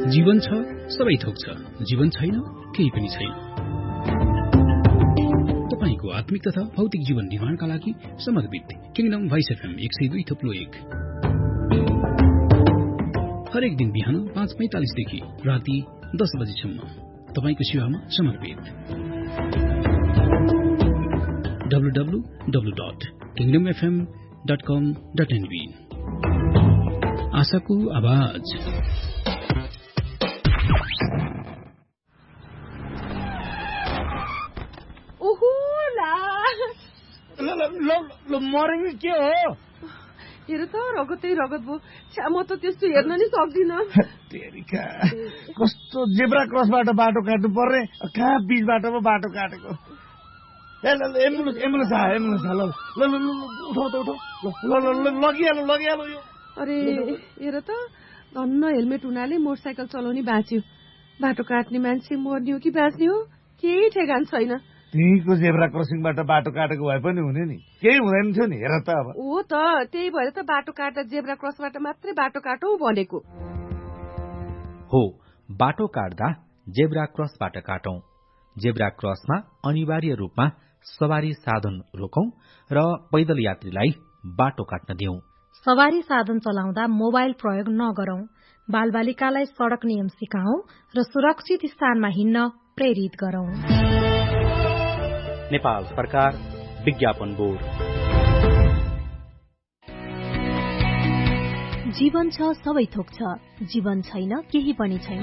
जीवन छ सबै थोक छ, जीवन छैन केही पनि छैन। तपाईको आत्मिक तथा भौतिक जीवन निर्माणका लागि समर्पित किङडम भोइस एफएम 102.1 हरेक दिन बिहान 5:45 देखि राति 10 बजेसम्म तपाईको सेवामा समर्पित। www.kingdomfm.com.nb आशाको आवाज। मरेको के हो? हेर त रगतै रगत भयो। म त त्यस्तो हेर्न नि सक्दिन। कस्तो जेब्रा क्रसबाट बाटो काट्नु पर्ने, कहाँ बीच बाटोमा बाटो काटेको। एम्बुलेन्स आयो। लगिहाल्यो यो। अरे हेर त धन्न हेलमेट हुनाले मोटरसाइकल चलाउने बाँच्यो। बाटो काट्ने मान्छे मर्ने हो कि बाँच्ने हो केही ठेगान छैन। त्यहीको जेब्रा क्रसिङबाट बाटो काटेको भए पनि हुने नि, केही हुँदैन थियो नि। हेर त अब हो त त्यही भएर त बाटो काट्दा जेब्रा क्रसबाट मात्रै बाटो काटौ भनेको हो। बाटो काट्दा जेब्रा क्रसबाट काटौं। जेब्रा क्रसमा अनिवार्य रूपमा सवारी साधन रोकौं र पैदल यात्रीलाई बाटो काट्न दिउँ। सवारी साधन चलाउँदा मोबाइल प्रयोग नगरौं। बालबालिकालाई सड़क नियम सिकाऊ र सुरक्षित स्थानमा हिँड्न प्रेरित गरौं। नेपाल सरकार विज्ञापन बोर्ड। जीवन छ सबै थोक छ, जीवन छैन केही पनि छैन।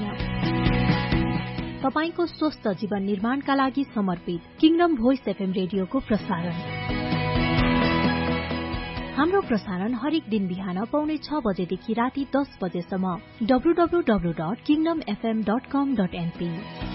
तपाईको स्वस्थ जीवन निर्माणका लागि समर्पित किङडम भोइस एफएम रेडियोको प्रसारण। हाम्रो प्रसारण हरेक दिन बिहान 6:45 बजेदेखि राति 10 बजेसम्म www.kingdomfm.com.np